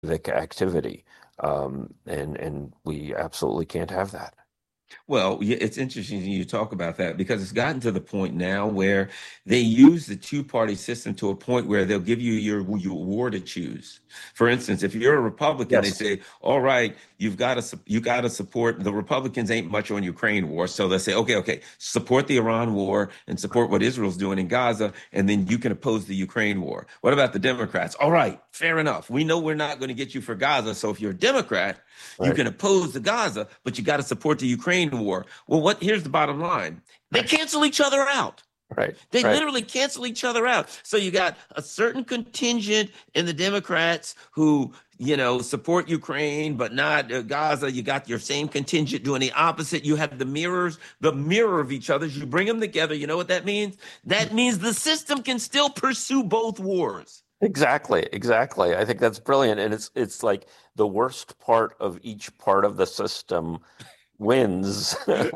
activity. And we absolutely can't have that. Well, yeah, it's interesting you talk about that because it's gotten to the point now where they use the two-party system to a point where they'll give you your war to choose. For instance, if you're a Republican, they Yes. say, "All right, you got to support the Republicans ain't much on Ukraine war." So they'll say, "Okay, okay, support the Iran war and support what Israel's doing in Gaza, and then you can oppose the Ukraine war." What about the Democrats? All right, fair enough. We know we're not going to get you for Gaza, so if you're a Democrat, you Right. can oppose the Gaza, but you got to support the Ukraine war. Well, here's the bottom line. They Right. cancel each other out. Right. They Right. literally cancel each other out. So you got a certain contingent in the Democrats who, support Ukraine, but not Gaza. You got your same contingent doing the opposite. You have the mirror of each other. You bring them together. You know what that means? That means the system can still pursue both wars. Exactly, exactly. I think that's brilliant. And it's like the worst part of each part of the system wins,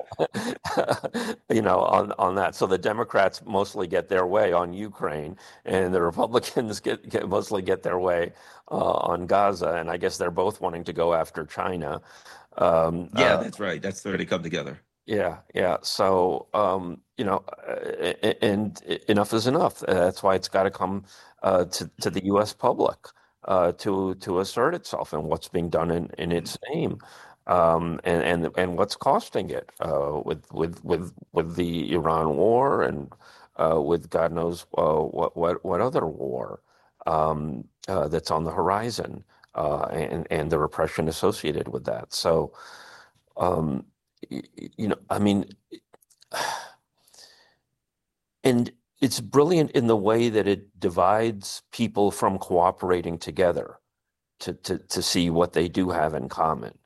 on that. So the Democrats mostly get their way on Ukraine, and the Republicans mostly get their way on Gaza. And I guess they're both wanting to go after China. Um, Yeah, uh, that's right. That's where they come together. yeah, yeah. So, and enough is enough. That's why it's got to come to the U.S. public to assert itself and what's being done in its name, and what's costing it with the Iran war and with God knows what other war that's on the horizon, and the repression associated with that. So. Um, I mean, and it's brilliant in the way that it divides people from cooperating together to see what they do have in common.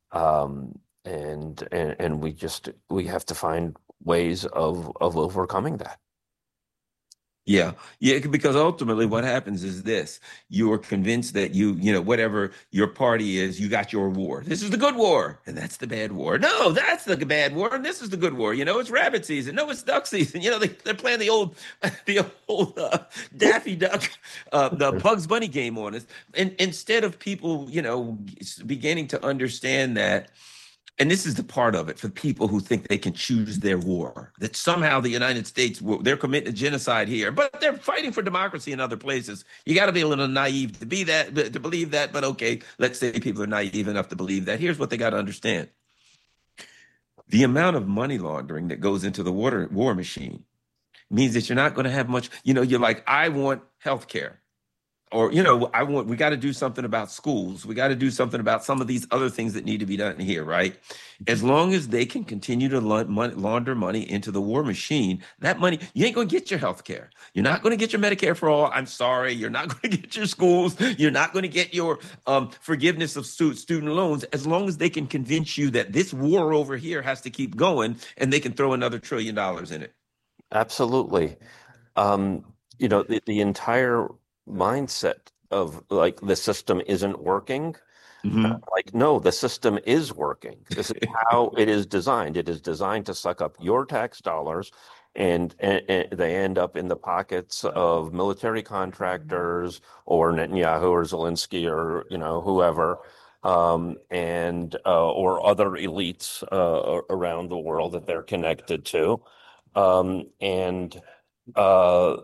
And we have to find ways of overcoming that. Yeah. Yeah. Because ultimately what happens is this. You are convinced that whatever your party is, you got your war. This is the good war. And that's the bad war. No, that's the bad war. And this is the good war. It's rabbit season. No, it's duck season. They're playing the old Daffy Duck, the Bugs Bunny game on us. And instead of people, beginning to understand that, and this is the part of it for people who think they can choose their war, that somehow the United States, they're committing genocide here, but they're fighting for democracy in other places. You got to be a little naive to believe that. But okay, let's say people are naive enough to believe that. Here's what they got to understand: the amount of money laundering that goes into the war machine means that you're not going to have much. You're like, I want health care. Or, we got to do something about schools. We got to do something about some of these other things that need to be done here, right? As long as they can continue to launder money into the war machine, that money, you ain't going to get your health care. You're not going to get your Medicare for all. I'm sorry. You're not going to get your schools. You're not going to get your forgiveness of student loans as long as they can convince you that this war over here has to keep going and they can throw another $1 trillion in it. Absolutely. The entire mindset of like the system isn't working. Hmm. Like, no, the system is working. This is how it is designed. It is designed to suck up your tax dollars, and they end up in the pockets of military contractors or Netanyahu or Zelensky or whoever, and or other elites around the world that they're connected to, and uh,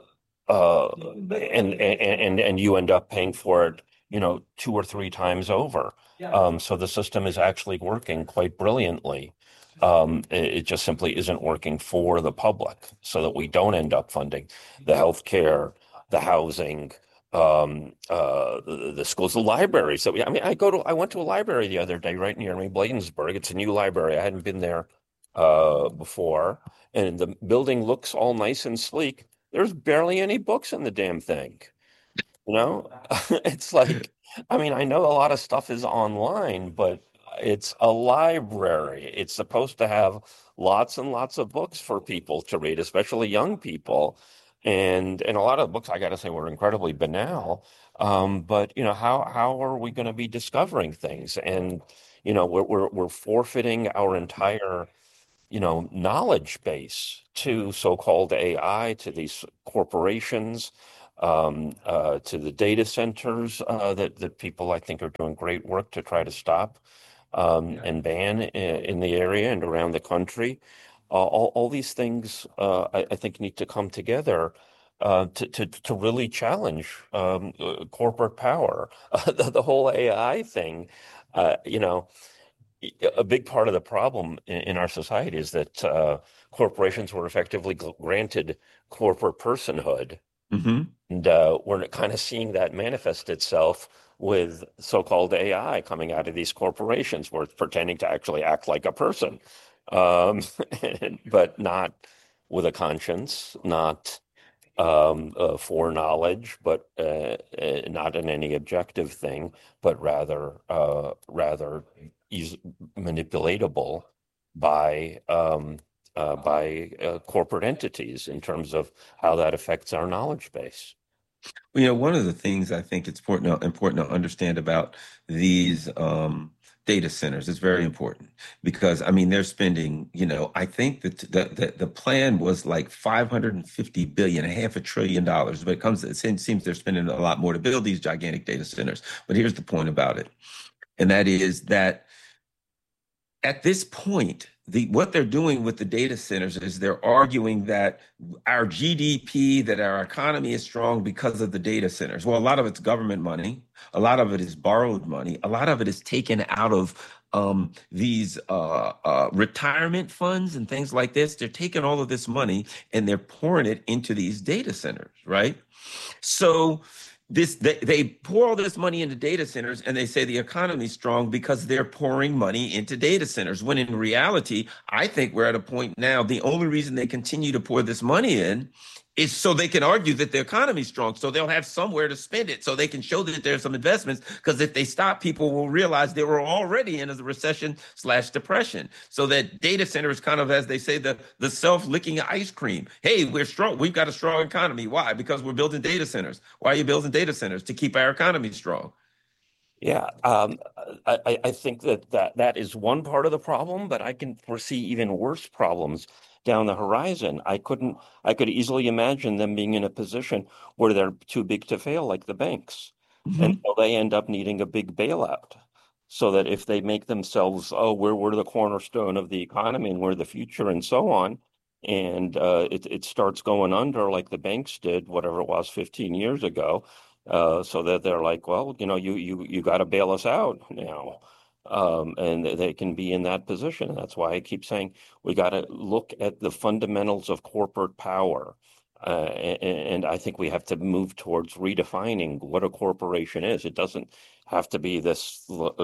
and you end up paying for it, two or three times over. So the system is actually working quite brilliantly. It just simply isn't working for the public, so that we don't end up funding the healthcare, the housing, the schools, the libraries. So I mean, I went to a library the other day right near me, Bladensburg. It's a new library. I hadn't been there before, and the building looks all nice and sleek. There's barely any books in the damn thing. You know, it's like, I mean, I know a lot of stuff is online, but it's a library. It's supposed to have lots and lots of books for people to read, especially young people. And a lot of the books, I got to say, were incredibly banal. But how are we going to be discovering things? And we're forfeiting our entire knowledge base to so-called AI, to these corporations. to the data centers that people I think are doing great work to try to stop and ban in the area and around the country. All these things I think need to come together to really challenge corporate power. The whole AI thing, you know, a big part of the problem in our society is that corporations were effectively granted corporate personhood. Hmm. And we're kind of seeing that manifest itself with so-called AI coming out of these corporations, where it's pretending to actually act like a person, um, but not with a conscience, not foreknowledge, but not in any objective thing, but rather manipulatable by corporate entities in terms of how that affects our knowledge base. One of the things I think it's important to understand about these data centers is very important because I mean they're spending, I think that the plan was like 550 billion, a half a trillion dollars, but it seems they're spending a lot more to build these gigantic data centers. But here's the point about it, and that is that at this point, what they're doing with the data centers is they're arguing that our GDP, that our economy is strong because of the data centers. Well, a lot of it's government money, a lot of it is borrowed money, a lot of it is taken out of these retirement funds and things like this. They're taking all of this money and they're pouring it into these data centers, right? So they pour all this money into data centers and they say the economy's strong because they're pouring money into data centers. When in reality, I think we're at a point now, the only reason they continue to pour this money in is so they can argue that the economy's strong. So they'll have somewhere to spend it so they can show that there's some investments. Because if they stop, people will realize they were already in a recession/depression. So that data center is kind of, as they say, the self-licking ice cream. Hey, we're strong. We've got a strong economy. Why? Because we're building data centers. Why are you building data centers? To keep our economy strong. Yeah, I think that is one part of the problem, but I can foresee even worse problems down the horizon. I could easily imagine them being in a position where they're too big to fail, like the banks, and Mhm. so they end up needing a big bailout. So that if they make themselves, oh, we're the cornerstone of the economy and we're the future and so on, and it starts going under like the banks did, whatever it was 15 years ago, so that they're like, well, you got to bail us out now. And they can be in that position. And that's why I keep saying we got to look at the fundamentals of corporate power. And I think we have to move towards redefining what a corporation is. It doesn't have to be this,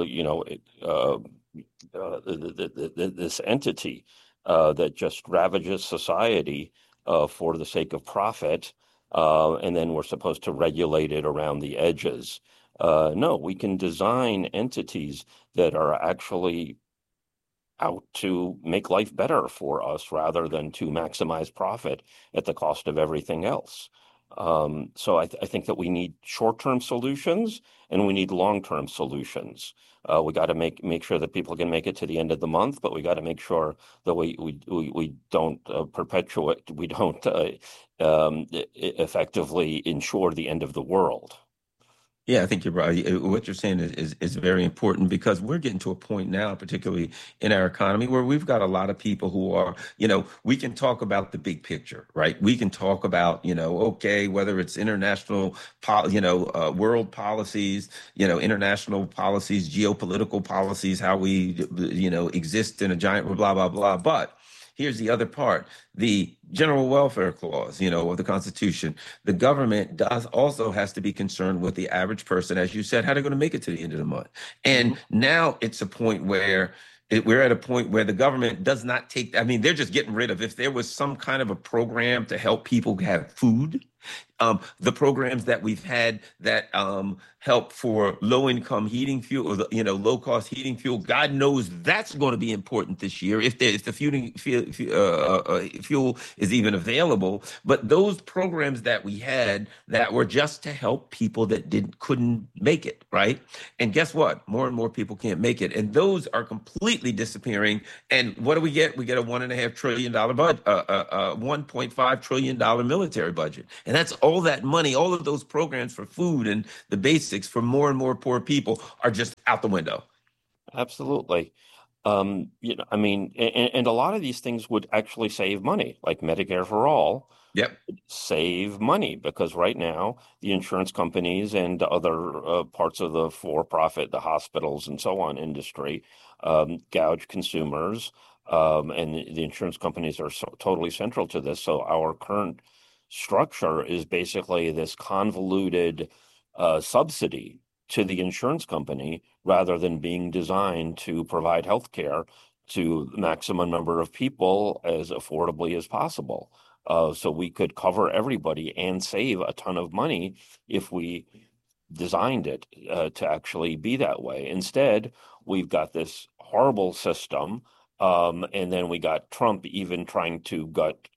this entity that just ravages society for the sake of profit, and then we're supposed to regulate it around the edges. No, we can design entities that are actually out to make life better for us rather than to maximize profit at the cost of everything else. So I think that we need short-term solutions and we need long-term solutions. We got to make sure that people can make it to the end of the month, but we got to make sure that we don't perpetuate, we don't effectively ensure the end of the world. Yeah, I think you're right. What you're saying is very important because we're getting to a point now, particularly in our economy, where we've got a lot of people who are, we can talk about the big picture, right? We can talk about, okay, whether it's international, world policies, international policies, geopolitical policies, how we, exist in a giant blah, blah, blah. But here's the other part, the general welfare clause, of the Constitution. The government does also has to be concerned with the average person, as you said, how they're going to make it to the end of the month. And now it's a point where we're at a point where the government does not take, I mean, they're just getting rid of, if there was some kind of a program to help people have food, the programs that we've had that help for low income heating fuel, or low cost heating fuel. God knows that's going to be important this year if the fuel is even available. But those programs that we had that were just to help people that couldn't make it, right? And guess what? More and more people can't make it, and those are completely disappearing. And what do we get? We get a $1.5 trillion budget, $1.5 trillion military budget, and And that's all that money, all of those programs for food and the basics for more and more poor people are just out the window. Absolutely. I mean, and a lot of these things would actually save money, like Medicare for all Yep. save money because right now the insurance companies and other parts of the for-profit, the hospitals and so on industry gouge consumers, and the insurance companies are totally central to this. So our current structure is basically this convoluted subsidy to the insurance company rather than being designed to provide health care to the maximum number of people as affordably as possible. So we could cover everybody and save a ton of money if we designed it to actually be that way. Instead, we've got this horrible system, and then we got Trump even trying to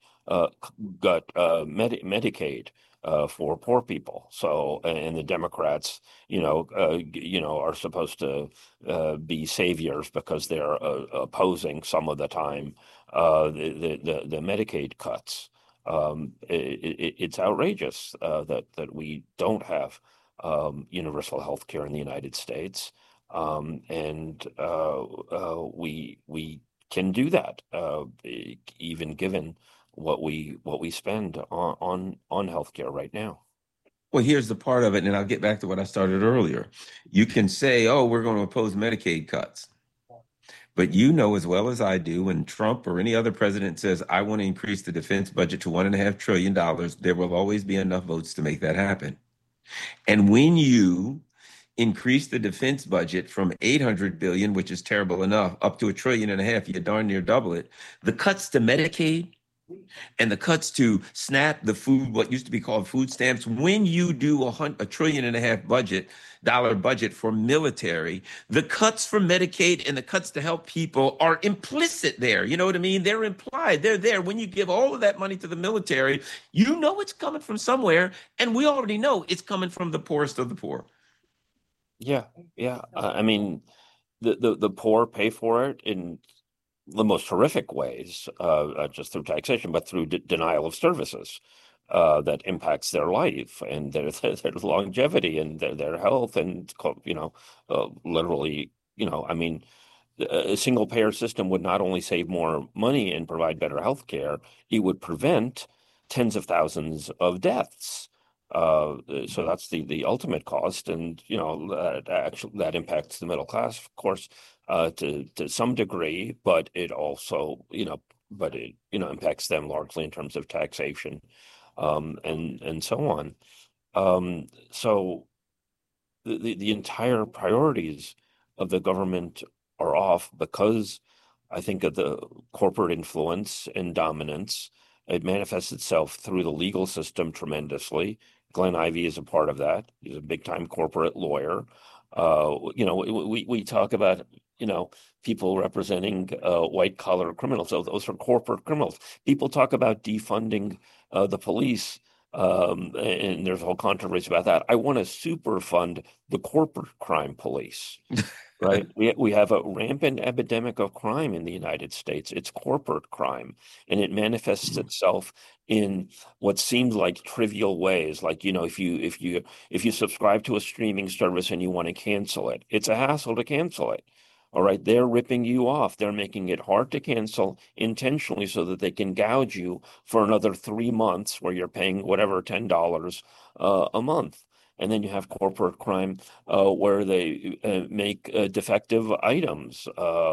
gut Medicaid for poor people. So, and the Democrats, are supposed to be saviors because they're opposing some of the time the Medicaid cuts. It's outrageous that we don't have universal health care in the United States, and we can do that, even given what we spend on healthcare right now. Well, here's the part of it, and I'll get back to what I started earlier. You can say, oh, we're going to oppose Medicaid cuts. But you know as well as I do, when Trump or any other president says, I want to increase the defense budget to $1.5 trillion, there will always be enough votes to make that happen. And when you increase the defense budget from 800 billion, which is terrible enough, up to $1.5 trillion, you darn near double it. The cuts to Medicaid and the cuts to SNAP, the food, what used to be called food stamps, when you do $1.5 trillion budget for military, the cuts for Medicaid and the cuts to help people are implicit there. You know what I mean? They're implied. They're there. When you give all of that money to the military, you know it's coming from somewhere, and we already know it's coming from the poorest of the poor. Yeah, yeah. I mean, the poor pay for it in the most horrific ways, just through taxation, but through denial of services that impacts their life and their longevity and their health and literally, I mean, a single payer system would not only save more money and provide better health care, it would prevent tens of thousands of deaths. So that's the ultimate cost, and that impacts the middle class, of course, to some degree, but it also impacts them largely in terms of taxation, and so on. So the entire priorities of the government are off because I think of the corporate influence and dominance. It manifests itself through the legal system tremendously. Glenn Ivey is a part of that. He's a big time corporate lawyer. We talk about people representing white collar criminals. So those are corporate criminals. People talk about defunding the police, and there's a whole controversy about that. I want to super fund the corporate crime police. Right. We have a rampant epidemic of crime in the United States. It's corporate crime, and it manifests itself in what seems like trivial ways. Like, if you subscribe to a streaming service and you want to cancel it, it's a hassle to cancel it. All right. They're ripping you off. They're making it hard to cancel intentionally so that they can gouge you for another 3 months where you're paying whatever, $10 a month. And then you have corporate crime where they make defective items.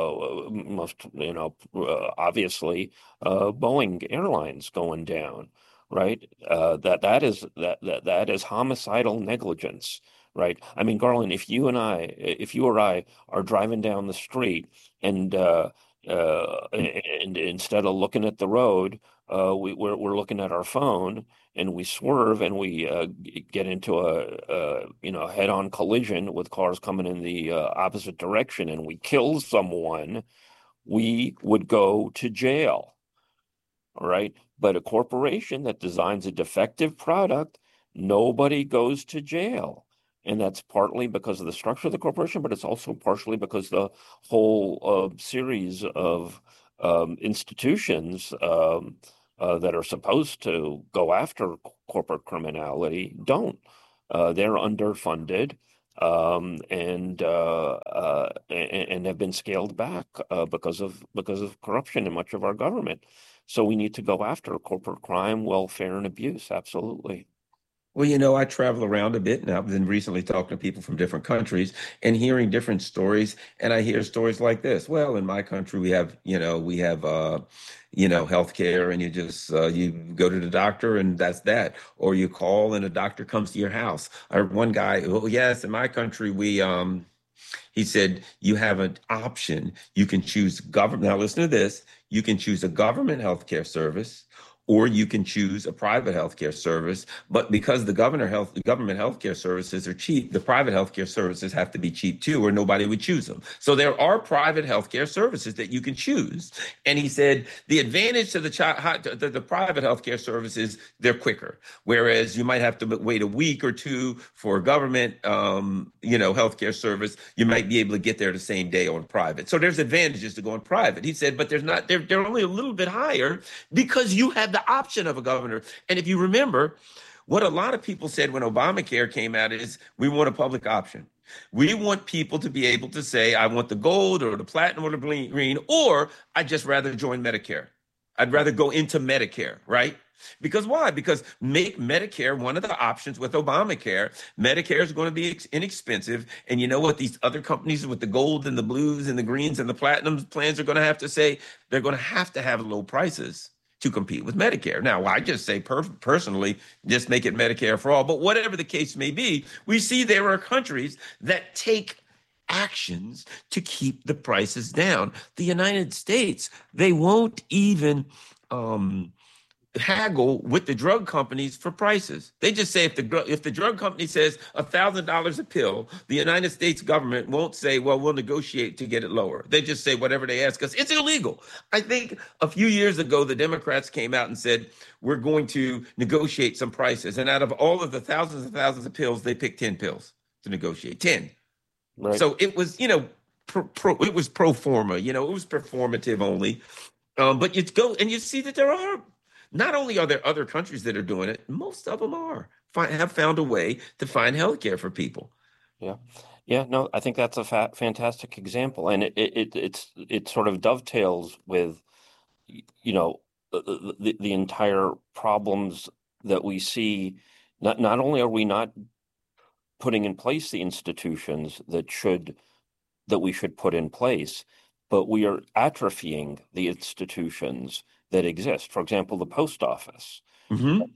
Obviously, Boeing Airlines going down, right? That is homicidal negligence, right? I mean, Garland, if you or I are driving down the street and and instead of looking at the road, we're looking at our phone and we swerve and we get into a head-on collision with cars coming in the opposite direction and we kill someone, we would go to jail. All right. But a corporation that designs a defective product, nobody goes to jail. And that's partly because of the structure of the corporation, but it's also partially because the whole series of institutions that are supposed to go after corporate criminality don't. They're underfunded, and have been scaled back because of corruption in much of our government. So we need to go after corporate crime, welfare, and abuse. Absolutely. Well, I travel around a bit, and I've been recently talking to people from different countries and hearing different stories. And I hear stories like this. Well, in my country, we have healthcare, and you go to the doctor, and that's that. Or you call, and a doctor comes to your house. I heard one guy, oh yes, in my country, he said, you have an option. You can choose government. Now, listen to this. You can choose a government healthcare service, or you can choose a private healthcare service. But because the government healthcare services are cheap, the private healthcare services have to be cheap too, or nobody would choose them. So there are private healthcare services that you can choose. And he said the advantage to the private healthcare services, they're quicker. Whereas you might have to wait a week or two for a government, healthcare service. You might be able to get there the same day on private. So there's advantages to going private. He said, but there's not. They're only a little bit higher because you have the option of a governor. And if you remember, what a lot of people said when Obamacare came out is we want a public option. We want people to be able to say, I want the gold or the platinum or the green, or I'd just rather join Medicare. I'd rather go into Medicare, right? Because why? Because make Medicare one of the options with Obamacare. Medicare is going to be inexpensive. And you know what? These other companies with the gold and the blues and the greens and the platinum plans are going to have to say, they're going to have low prices to compete with Medicare. Now, I just say personally, just make it Medicare for all. But whatever the case may be, we see there are countries that take actions to keep the prices down. The United States, they won't even haggle with the drug companies for prices. They just say if the drug company says $1,000 a pill, the United States government won't say, well, we'll negotiate to get it lower. They just say whatever they ask us. It's illegal. I think a few years ago, the Democrats came out and said, we're going to negotiate some prices. And out of all of the thousands and thousands of pills, they picked 10 pills to negotiate, 10. Right. So it was, it was pro forma, it was performative only. But you go and you see that not only are there other countries that are doing it, most of them have found a way to find healthcare for people. Yeah. Yeah, no, I think that's a fantastic example, and it sort of dovetails with, the entire problems that we see. Not only are we not putting in place the institutions that we should put in place, but we are atrophying the institutions that exist. For example, the post office. Mm-hmm.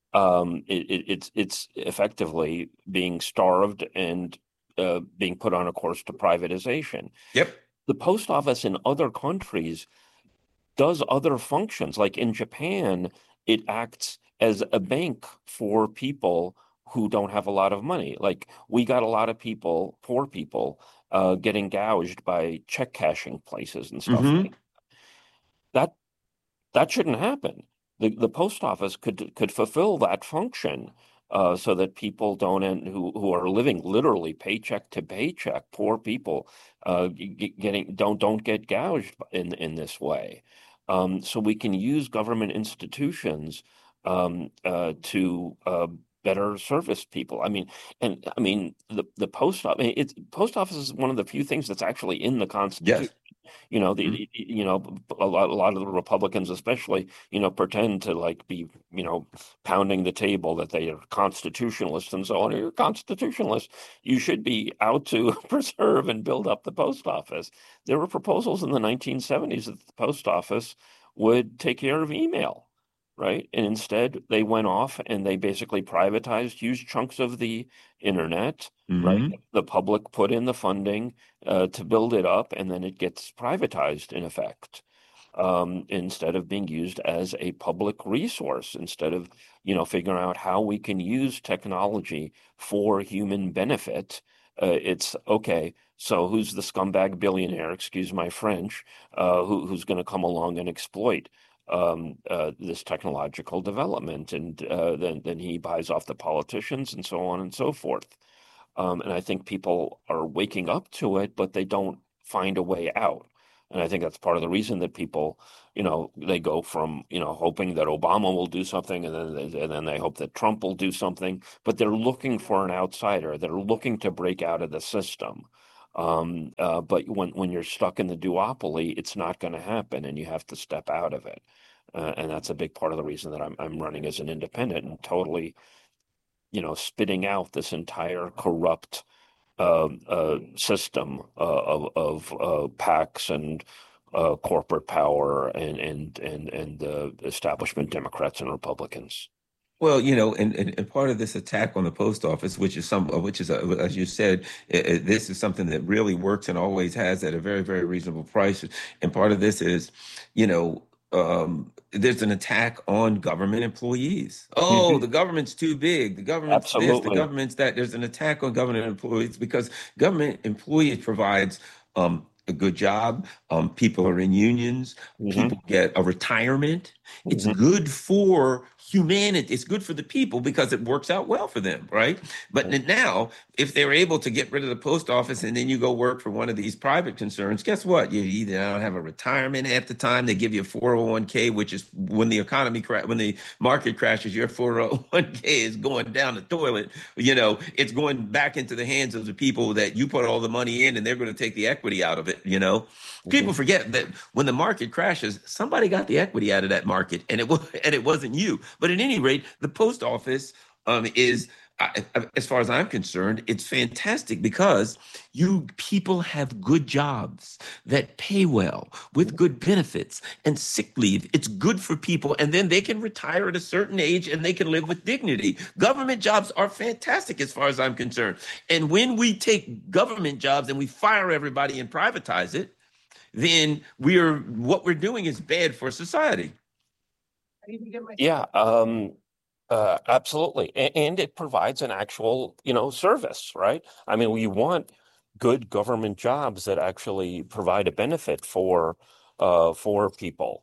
It's effectively being starved and being put on a course to privatization. Yep. The post office in other countries does other functions. Like in Japan, it acts as a bank for people who don't have a lot of money. Like we got a lot of people, poor people, getting gouged by check cashing places and stuff Mm-hmm. like that. That shouldn't happen. The post office could fulfill that function, so that people who are living literally paycheck to paycheck, poor people, don't get gouged in this way. So we can use government institutions to better service people. The post office. Post office is one of the few things that's actually in the Constitution. Yes. Mm-hmm. A lot of the Republicans, especially, pretend to like be, pounding the table that they are constitutionalists and so on. You're constitutionalists. You should be out to preserve and build up the post office. There were proposals in the 1970s that the post office would take care of email, right? And instead, they went off and they basically privatized huge chunks of the internet, right? Mm-hmm. The public put in the funding to build it up, and then it gets privatized in effect, instead of being used as a public resource, instead of, figuring out how we can use technology for human benefit. It's okay. So who's the scumbag billionaire, excuse my French, who's going to come along and exploit this technological development, and then he buys off the politicians and so on and so forth. And I think people are waking up to it, but they don't find a way out. And I think that's part of the reason that people, they go from, hoping that Obama will do something, and then they hope that Trump will do something, but they're looking for an outsider. They're looking to break out of the system. But when you're stuck in the duopoly, it's not going to happen, and you have to step out of it. And that's a big part of the reason that I'm running as an independent and totally, spitting out this entire corrupt system of PACs and corporate power and establishment Democrats and Republicans. Well, and part of this attack on the post office, as you said, this is something that really works and always has at a very, very reasonable price. And part of this is, you know, there's an attack on government employees. Oh, the Mhm. government's too big. The government's this, the Absolutely. government's that. There's an attack on government employees because government employees provides a good job. People are in unions. Hmm. People get a retirement. It's Hmm. good for humanity. It's good for the people because it works out well for them, right? But now, if they're able to get rid of the post office and then you go work for one of these private concerns, guess what? You either don't have a retirement at the time. They give you a 401k, which is when when the market crashes, your 401k is going down the toilet. It's going back into the hands of the people that you put all the money in, and they're going to take the equity out of it. People Hmm. forget that when the market crashes, somebody got the equity out of that market, and it wasn't you. But at any rate, the post office is, as far as I'm concerned, it's fantastic because you people have good jobs that pay well with good benefits and sick leave. It's good for people, and then they can retire at a certain age and they can live with dignity. Government jobs are fantastic as far as I'm concerned. And when we take government jobs and we fire everybody and privatize it, then what we're doing is bad for society. Yeah, absolutely. And it provides an actual, service, right? I mean, we want good government jobs that actually provide a benefit for people.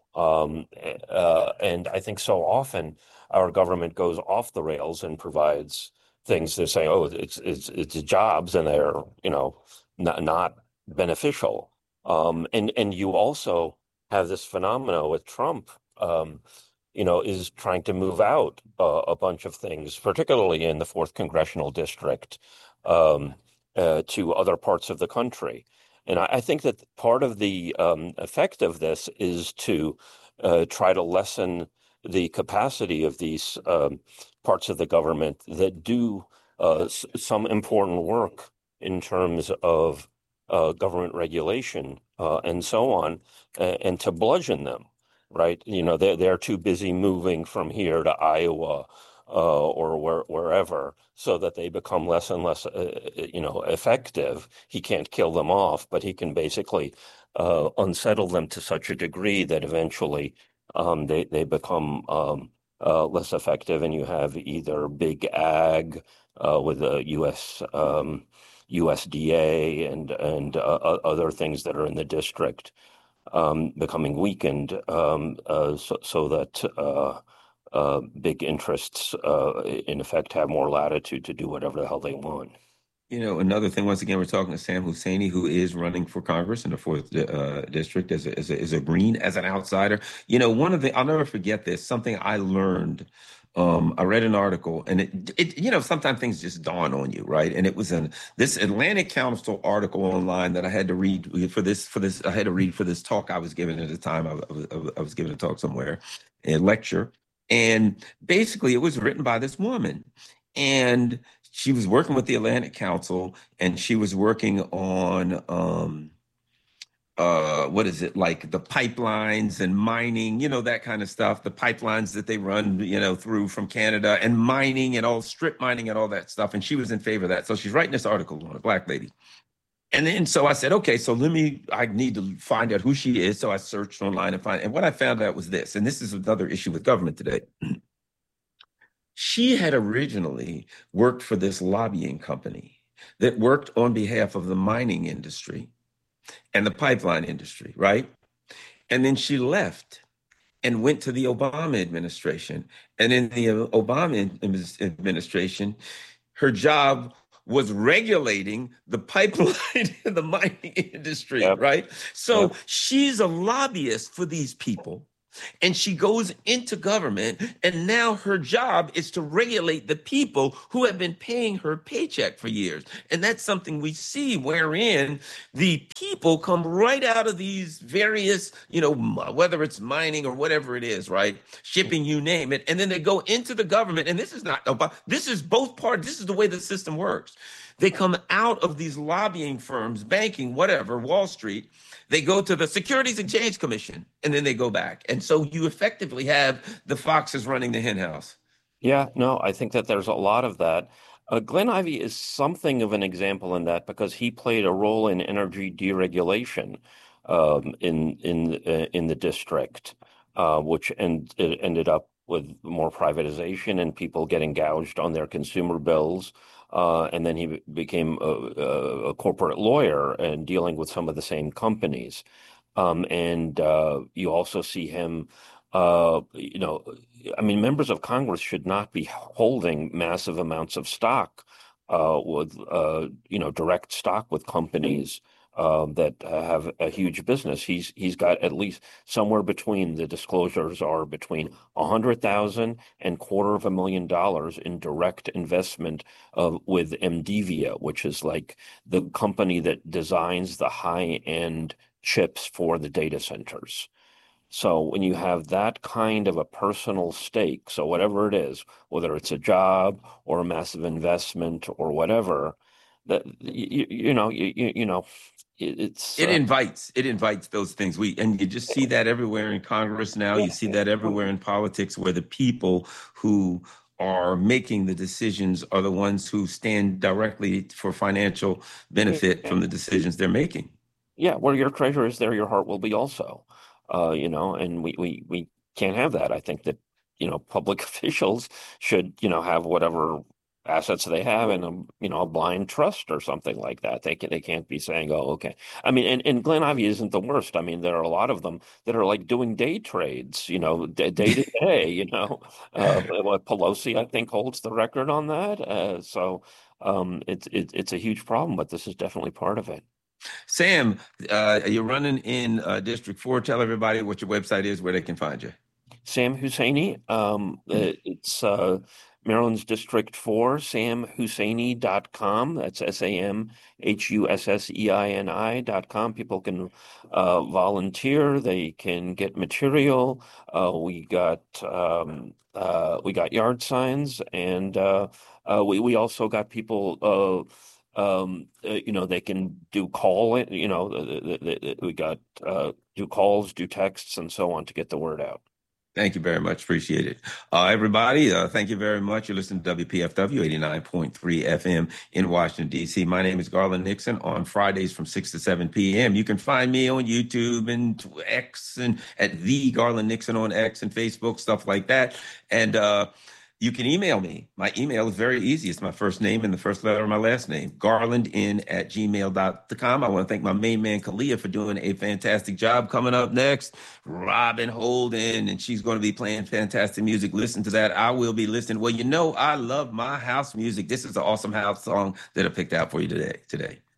And I think so often our government goes off the rails and provides things that say, oh, it's jobs, and they're, not beneficial. And you also have this phenomena with Trump. Is trying to move out a bunch of things, particularly in the fourth congressional district, um, to other parts of the country. And I think that part of the effect of this is to try to lessen the capacity of these parts of the government that do some important work in terms of government regulation and so on, and to bludgeon them, right? They're too busy moving from here to Iowa or wherever, so that they become less and less, effective. He can't kill them off, but he can basically unsettle them to such a degree that eventually they become less effective, and you have either big ag with the USDA and other things that are in the district becoming weakened, so that big interests, in effect, have more latitude to do whatever the hell they want. Another thing, once again, we're talking to Sam Husseini, who is running for Congress in the fourth district as a Green, as an outsider. I'll never forget this, something I learned. I read an article, and sometimes things just dawn on you, right? And it was in this Atlantic Council article online that I had to read I had to read for this talk I was giving at the time. I was giving a talk somewhere, a lecture, and basically it was written by this woman. And she was working with the Atlantic Council, and she was working on what is it, like the pipelines and mining, that kind of stuff, the pipelines that they run, through from Canada, and mining and all strip mining and all that stuff. And she was in favor of that. So she's writing this article on a black lady. And then so I said, okay, so I need to find out who she is. So I searched online and what I found out was this, and this is another issue with government today. She had originally worked for this lobbying company that worked on behalf of the mining industry and the pipeline industry, right? And then she left and went to the Obama administration. And in the Obama administration, her job was regulating the pipeline and the mining industry, Yep. right? So Yep. she's a lobbyist for these people. And she goes into government, and now her job is to regulate the people who have been paying her paycheck for years. And that's something we see wherein the people come right out of these various, whether it's mining or whatever it is, right? Shipping, you name it. And then they go into the government. And this is not about, this is both parts. This is the way the system works. They come out of these lobbying firms, banking, whatever, Wall Street. They go to the Securities and Exchange Commission, and then they go back. And so you effectively have the foxes running the hen house. Yeah, no, I think that there's a lot of that. Glenn Ivy is something of an example in that because he played a role in energy deregulation in the district, which it ended up with more privatization and people getting gouged on their consumer bills. And then he became a corporate lawyer and dealing with some of the same companies. And you also see him, you know, I mean, members of Congress should not be holding massive amounts of stock with, direct stock with companies that have a huge business. He's got at least somewhere between the disclosures are between 100,000 and $250,000 in direct investment with MDVia, which is like the company that designs the high-end chips for the data centers. So when you have that kind of a personal stake, so whatever it is, whether it's a job or a massive investment or whatever, that it's It invites those things. And you just see that everywhere in Congress now. You see that everywhere in politics, where the people who are making the decisions are the ones who stand directly for financial benefit from the decisions they're making. yeah, where your treasure is, there your heart will be also. And we can't have that. I think that, public officials should, have whatever assets they have in a blind trust or something like that. They can't be saying, oh, okay. I mean, and Glen Ivy isn't the worst. I mean, there are a lot of them that are like doing day trades, day to day, what Pelosi, I think, holds the record on that. It's a huge problem, but this is definitely part of it. Sam, you're running in District 4. Tell everybody what your website is, where they can find you. Sam Husseini. It's Maryland's District 4, samhusseini.com. That's SAMHUSSEINI.com. People can volunteer. They can get material. We got yard signs, and we also got people. They can do call it. We got do calls, do texts, and so on to get the word out. Thank you very much. Appreciate it. Everybody, thank you very much. You're listening to WPFW 89.3 FM in Washington, D.C. My name is Garland Nixon. On Fridays from 6 to 7 p.m. You can find me on YouTube and X and at the Garland Nixon on X and Facebook, stuff like that. And you can email me. My email is very easy. It's my first name and the first letter of my last name, garlandn@gmail.com. I want to thank my main man, Kalia, for doing a fantastic job. Coming up next, Robin Holden, and she's going to be playing fantastic music. Listen to that. I will be listening. Well, I love my house music. This is an awesome house song that I picked out for you today.